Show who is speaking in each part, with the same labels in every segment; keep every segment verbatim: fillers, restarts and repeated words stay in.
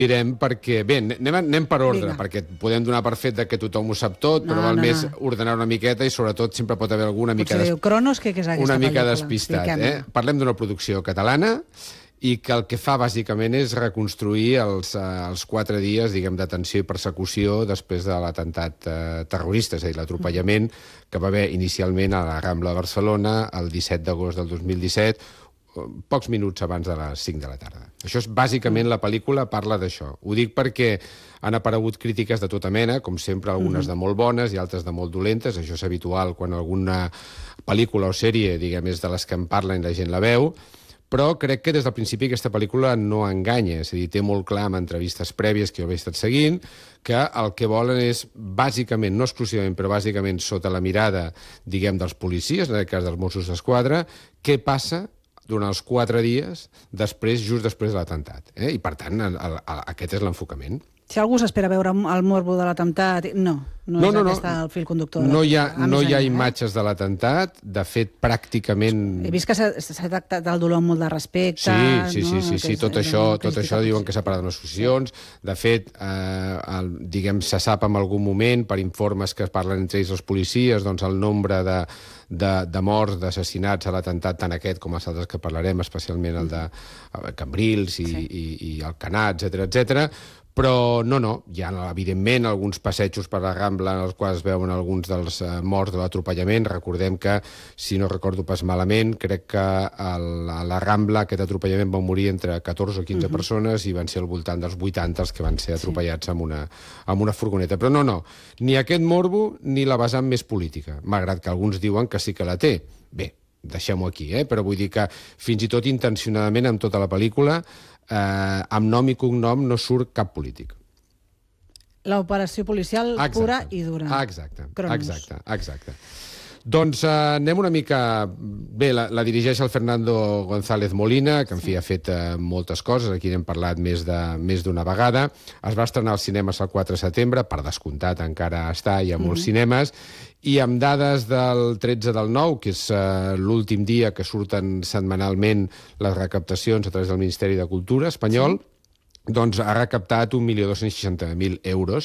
Speaker 1: Direm perquè... Bé, anem, anem per ordre, Vinga. perquè podem donar per fet que tothom ho sap tot, no, però val no, més no. ordenar una miqueta i sobretot sempre pot haver alguna mica...
Speaker 2: Potser diu Cronos, que, que és aquesta
Speaker 1: una mica
Speaker 2: pel·lícula.
Speaker 1: despistat. Eh? Parlem d'una producció catalana i que el que fa bàsicament és reconstruir els, els quatre dies, diguem, d'atenció i persecució després de l'atemptat eh, terrorista, és a dir, l'atropellament que va haver inicialment a la Rambla de Barcelona el disset d'agost del dos mil disset, pocs minuts abans de les cinc de la tarda. Això és bàsicament la pel·lícula, parla d'això. Ho dic perquè han aparegut crítiques de tota mena, com sempre, algunes de molt bones i altres de molt dolentes. Això és habitual quan alguna pel·lícula o sèrie, diguem, és de les que en parlen i la gent la veu, però crec que des del principi aquesta pel·lícula no enganya, és a dir, té molt clar amb entrevistes prèvies que jo he estat seguint, que el que volen és, bàsicament, no exclusivament, però bàsicament sota la mirada, diguem, dels policies, en aquest cas dels Mossos d'Esquadra, què passa durant els quatre dies després, just després de l'atemptat. Eh? I, per tant, el, el, aquest és l'enfocament.
Speaker 2: Si algú s'espera veure el morbo de l'atemptat, no, no, no és no, aquest no. el fil conductor.
Speaker 1: No hi ha, no hi ha imatges de l'atemptat, de fet, pràcticament...
Speaker 2: He vist que s'ha tractat el dolor amb molt de respecte...
Speaker 1: Sí, sí,
Speaker 2: no?
Speaker 1: sí, sí, sí. tot
Speaker 2: és,
Speaker 1: això, tot això diuen que s'ha parat en associacions. De fet, eh, el, diguem, se sap en algun moment, per informes que es parlen entre ells els policies, doncs el nombre de, de, de morts, d'assassinats a l'atemptat, tant aquest com els altres que parlarem, especialment el de Cambrils i, sí. i, i Alcanar, etcètera, etcètera. Però no, no, hi ha, evidentment, alguns passejos per la Rambla en els quals es veuen alguns dels eh, morts de l'atropellament. Recordem que, si no recordo pas malament, crec que el, a la Rambla aquest atropellament va morir entre catorze o quinze uh-huh. persones i van ser al voltant dels vuitanta els que van ser atropellats sí. amb, una, amb una furgoneta. Però no, no, ni aquest morbo ni la vessant més política, malgrat que alguns diuen que sí que la té. Bé, deixem-ho aquí, eh? Però vull dir que fins i tot intencionadament amb tota la pel·lícula eh, amb nom i cognom no surt cap polític.
Speaker 2: L'operació policial exacte. Pura i dura.
Speaker 1: Exacte, exacte, exacte. Doncs eh, anem una mica... Bé, la, la dirigeix el Fernando González Molina, que en fi ha fet eh, moltes coses, aquí n'hem parlat més de més d'una vegada. Es va estrenar als cinemes el quatre de setembre, per descomptat encara està, hi ha molts mm-hmm. cinemes, i amb dades del tretze del nou, que és uh, l'últim dia que surten setmanalment les recaptacions a través del Ministeri de Cultura espanyol, sí. doncs ha recaptat un milió dos-cents seixanta mil euros.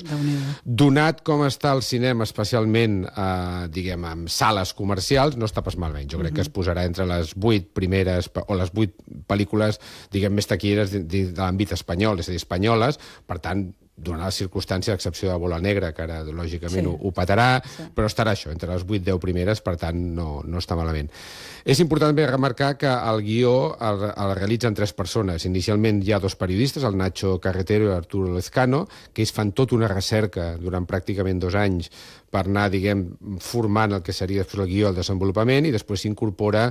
Speaker 1: Donat com està el cinema, especialment, eh, diguem, amb sales comercials, no està pas malament. Jo crec uh-huh. que es posarà entre les vuit primeres, o les vuit pel·lícules, diguem, més taquilleres de, de, de l'àmbit espanyol, és a dir, espanyoles, per tant, donant la circumstància, a l'excepció de Bola Negra, que ara, lògicament, sí. ho, ho petarà, sí. però estarà això, entre les vuit deu primeres, per tant, no, no està malament. És important també remarcar que el guió el, el realitzen tres persones. Inicialment hi ha dos periodistes, el Nacho Carretero i l'Arturo Lezcano, que ells fan tota una recerca durant pràcticament dos anys per anar, diguem, formant el que seria després el guió, el desenvolupament, i després s'incorpora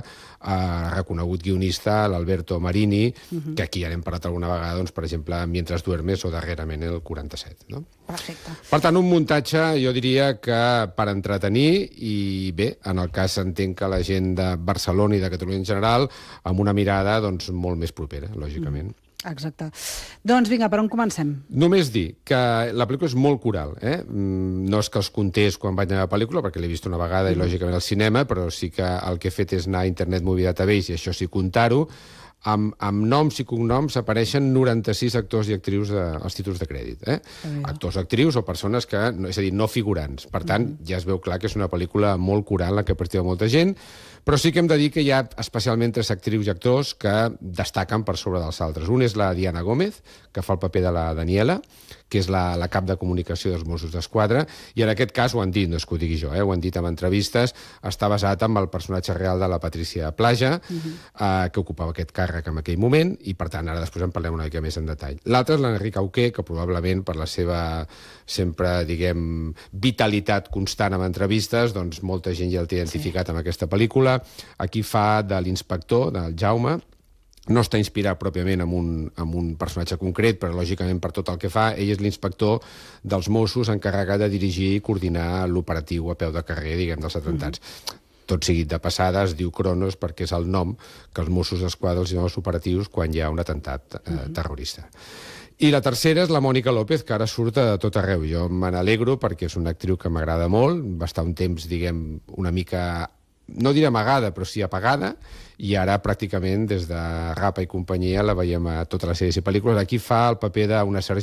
Speaker 1: a reconegut guionista, l'Alberto Marini, uh-huh. que aquí ja n'hem parlat alguna vegada, doncs, per exemple, Mientras duermes o darrerament el quaranta-set. No?
Speaker 2: Perfecte.
Speaker 1: Per tant, un muntatge, jo diria que per entretenir, i bé, en el cas entenc que la gent de Barcelona i de Catalunya en general, amb una mirada doncs, molt més propera, lògicament. Mm.
Speaker 2: Exacte. Doncs vinga, per on comencem?
Speaker 1: Només dir que la pel·lícula és molt coral. Eh? No és que els contés quan vaig anar a la pel·lícula, perquè l'he vist una vegada i, lògicament, al cinema, però sí que el que he fet és anar a Internet Movie Database, i això sí comptar-ho, amb, amb noms i cognoms apareixen noranta-sis actors i actrius de, als títols de crèdit. Eh? Actors, actrius o persones que, és a dir, no figurants. Per tant, mm. ja es veu clar que és una pel·lícula molt coral, en la que participa molta gent, però sí que hem de dir que hi ha especialment tres actrius i actors que destaquen per sobre dels altres. Un és la Diana Gómez, que fa el paper de la Daniela, que és la, la cap de comunicació dels Mossos d'Esquadra, i en aquest cas ho han dit, no és que ho digui jo, eh? ho han dit en entrevistes, està basat en el personatge real de la Patricia Plaja, uh-huh. eh, que ocupava aquest càrrec en aquell moment, i per tant ara després en parlem una mica més en detall. L'altre és l'Enric Auqué, que probablement per la seva sempre, diguem, vitalitat constant en entrevistes, doncs molta gent ja el té identificat sí. amb aquesta pel·lícula. Aquí fa de l'inspector, del Jaume. No està inspirat pròpiament en un, en un personatge concret, però lògicament per tot el que fa, ell és l'inspector dels Mossos encarregat de dirigir i coordinar l'operatiu a peu de carrer, diguem, dels atemptats. Mm-hmm. Tot seguit de passada es diu Cronos perquè és el nom que els Mossos d'Esquadra els donen als operatius quan hi ha un atemptat eh, mm-hmm. terrorista. I la tercera és la Mònica López, que ara surt a tot arreu. Jo me n'alegro perquè és una actriu que m'agrada molt, va estar un temps, diguem, una mica, no diré amagada, però sí apagada, i ara pràcticament des de Rapa i companyia la veiem a totes les sèries i pel·lícules. Aquí fa el paper d'una sergent